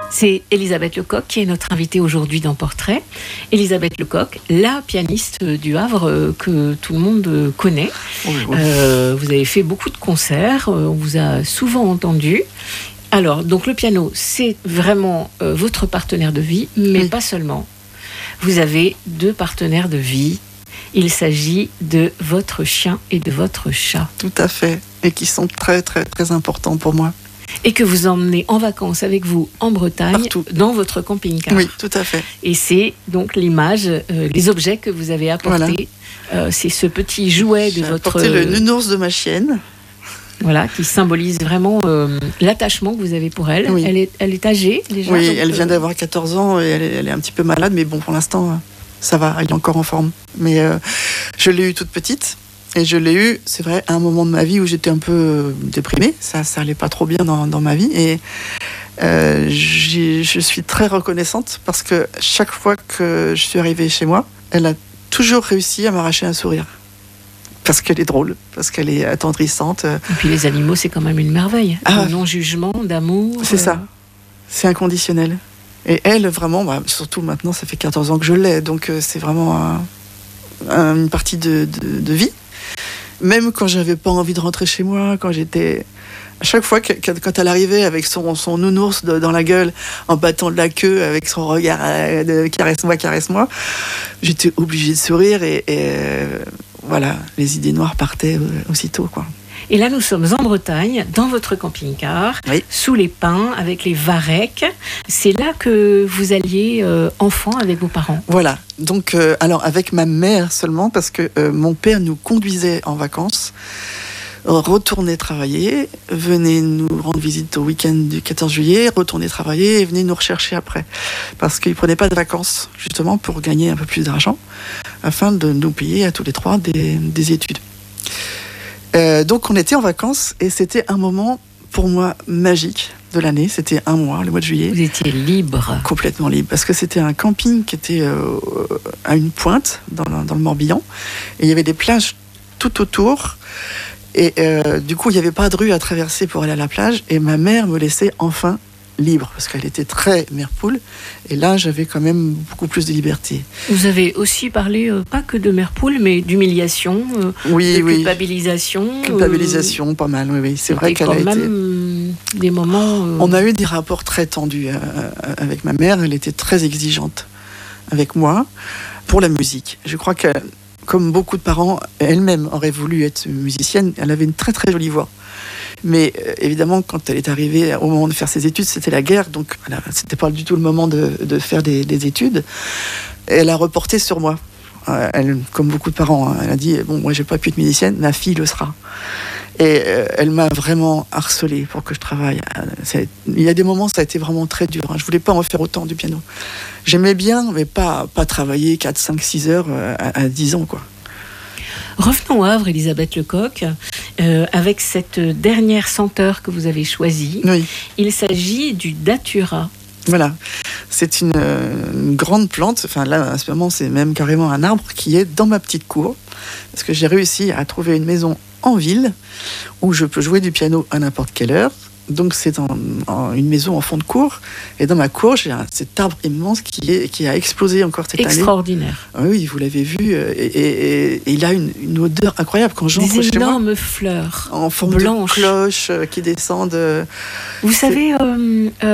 C'est Elisabeth Lecoq qui est notre invitée aujourd'hui dans Portrait. Elisabeth Lecoq, la pianiste du Havre que tout le monde connaît. Oui. Vous avez fait beaucoup de concerts, on vous a souvent entendu. Alors, donc le piano, c'est vraiment votre partenaire de vie, mais pas seulement. Vous avez 2 partenaires de vie. Il s'agit de votre chien et de votre chat. Tout à fait. Et qui sont très, très, très importants pour moi. Et que vous emmenez en vacances avec vous en Bretagne, partout, dans votre camping-car. Oui, tout à fait. Et c'est donc l'image, les objets que vous avez apportés. Voilà. C'est ce petit jouet de votre... J'ai apporté le nounours de ma chienne. Voilà, qui symbolise vraiment l'attachement que vous avez pour elle. Oui. Elle est âgée déjà. Oui, donc, elle vient d'avoir 14 ans et elle est un petit peu malade, mais bon, pour l'instant, ça va, elle est encore en forme. Mais je l'ai eue toute petite. Et je l'ai eu, c'est vrai, à un moment de ma vie où j'étais un peu déprimée. Ça allait pas trop bien dans ma vie. Et je suis très reconnaissante parce que chaque fois que je suis arrivée chez moi, elle a toujours réussi à m'arracher un sourire. Parce qu'elle est drôle, parce qu'elle est attendrissante. Et puis les animaux, c'est quand même une merveille. De non-jugement, d'amour. C'est ça. C'est inconditionnel. Et elle, vraiment, surtout maintenant, ça fait 14 ans que je l'ai. Donc c'est vraiment une partie de vie. Même quand j'avais pas envie de rentrer chez moi, quand j'étais... À chaque fois, quand elle arrivait avec son nounours dans la gueule, en battant de la queue, avec son regard de caresse-moi, j'étais obligée de sourire et voilà, les idées noires partaient aussitôt, quoi. Et là, nous sommes en Bretagne, dans votre camping-car, sous les pins, avec les varechs. C'est là que vous alliez enfant avec vos parents. Voilà. Donc, alors avec ma mère seulement, parce que mon père nous conduisait en vacances, retournait travailler, venait nous rendre visite au week-end du 14 juillet, retournait travailler et venait nous rechercher après. Parce qu'il ne prenait pas de vacances, justement, pour gagner un peu plus d'argent, afin de nous payer à tous les 3 des études. Donc on était en vacances et c'était un moment pour moi magique de l'année. C'était un mois, le mois de juillet. Vous étiez libre. Complètement libre, parce que c'était un camping qui était à une pointe dans le Morbihan et il y avait des plages tout autour et du coup il n'y avait pas de rue à traverser pour aller à la plage et ma mère me laissait enfin libre, parce qu'elle était très mère poule, et là j'avais quand même beaucoup plus de liberté. Vous avez aussi parlé, pas que de mère poule, mais d'humiliation, de culpabilisation. Culpabilisation, pas mal, oui. C'est vrai qu'elle a été... même des moments... On a eu des rapports très tendus avec ma mère, elle était très exigeante avec moi, pour la musique. Je crois que, comme beaucoup de parents, elle-même aurait voulu être musicienne, elle avait une très très jolie voix. Mais évidemment, quand elle est arrivée au moment de faire ses études, c'était la guerre, donc c'était pas du tout le moment de faire des études. Et elle a reporté sur moi. Elle, comme beaucoup de parents, elle a dit « Bon, moi, j'ai pas pu être musicienne, ma fille le sera. » Et elle m'a vraiment harcelée pour que je travaille. Il y a des moments, ça a été vraiment très dur. Je voulais pas en faire autant du piano. J'aimais bien, mais pas travailler 4, 5, 6 heures à 10 ans, quoi. Revenons au Havre, Elisabeth Lecoq, avec cette dernière senteur que vous avez choisie. Oui. Il s'agit du datura. Voilà, c'est une grande plante, enfin là, à ce moment, c'est même carrément un arbre qui est dans ma petite cour, parce que j'ai réussi à trouver une maison en ville où je peux jouer du piano à n'importe quelle heure. Donc c'est une maison en fond de cour, et dans ma cour j'ai cet arbre immense qui a explosé encore cette année. Extraordinaire. Oui, vous l'avez vu, et il a une odeur incroyable quand j'entre chez moi. Des énormes fleurs en forme blanches de cloche qui descendent. Vous savez,